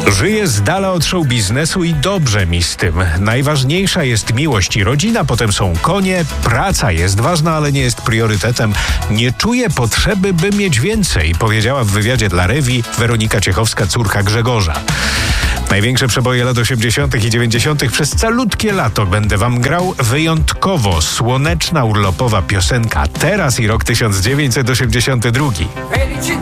Żyję z dala od show biznesu i dobrze mi z tym. Najważniejsza jest miłość i rodzina, potem są konie, praca jest ważna, ale nie jest priorytetem. Nie czuję potrzeby, by mieć więcej, powiedziała w wywiadzie dla Revui Weronika Ciechowska, córka Grzegorza. Największe przeboje lat 80. i 90. przez calutkie lato będę wam grał wyjątkowo słoneczna, urlopowa piosenka Teraz i rok 1982.